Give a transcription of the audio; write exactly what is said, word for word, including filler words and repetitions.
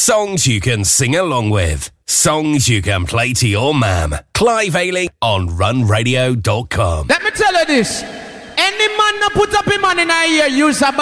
Songs you can sing along with. Songs you can play to your mam. Clive Ailing on run radio dot com. Let me tell you this. Any man that put up a man in a ear use a